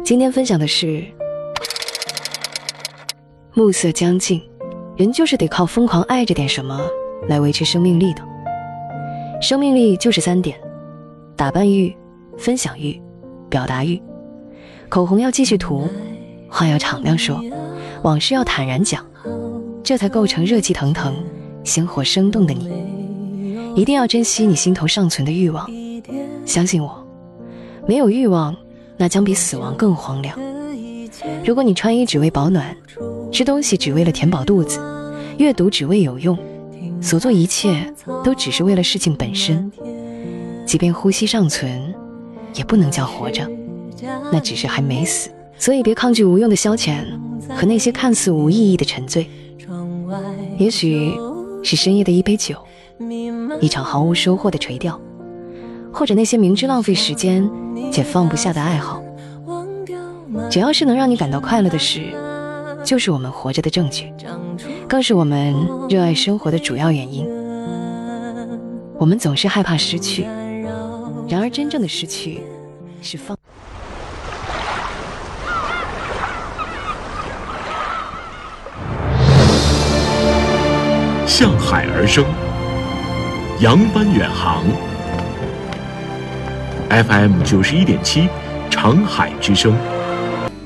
今天分享的是暮色将近，人就是得靠疯狂爱着点什么来维持生命力的。生命力就是3点：打扮欲、分享欲、表达欲。口红要继续涂，话要敞亮说，往事要坦然讲，这才构成热气腾腾、鲜活生动的你。一定要珍惜你心头尚存的欲望，相信我，没有欲望，那将比死亡更荒凉。如果你穿衣只为保暖，吃东西只为了填饱肚子，阅读只为有用，所做一切都只是为了事情本身，即便呼吸尚存，也不能叫活着，那只是还没死。所以别抗拒无用的消遣和那些看似无意义的沉醉，也许是深夜的一杯酒，一场毫无收获的垂钓，或者那些明知浪费时间且放不下的爱好。只要是能让你感到快乐的事，就是我们活着的证据，更是我们热爱生活的主要原因。我们总是害怕失去，然而真正的失去是放。 向海而生，扬帆远航。FM 91.7，长海之声。